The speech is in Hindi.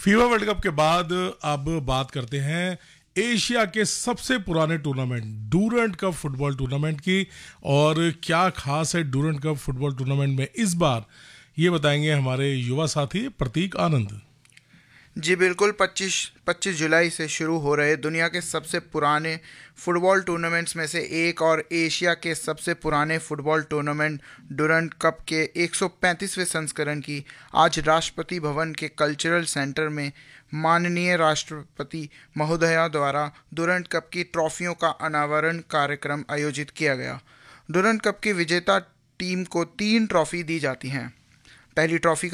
फीफा वर्ल्ड कप के बाद अब बात करते हैं एशिया के सबसे पुराने tournament Durand cup football tournament की। और क्या खास है डूरंट कप फुटबॉल टूर्नामेंट में इस बार, ये बताएंगे हमारे युवा साथी प्रतीक आनंद। जी बिल्कुल। 25 जुलाई से शुरू हो रहे दुनिया के सबसे पुराने फुटबॉल टूर्नामेंट्स में से एक और एशिया के सबसे पुराने फुटबॉल टूर्नामेंट डूरंट कप के 135वें संस्करण की आज राष्ट्रपति भवन के कल्चरल सेंटर में माननीय राष्ट्रपति महोदया द्वारा डूरंट कप की ट्रॉफियों का अनावरण कार्यक्रम आयोजित किया गया। डूरंट कप की विजेता टीम को 3 ट्रॉफी दी जाती हैं। पहली ट्रॉफी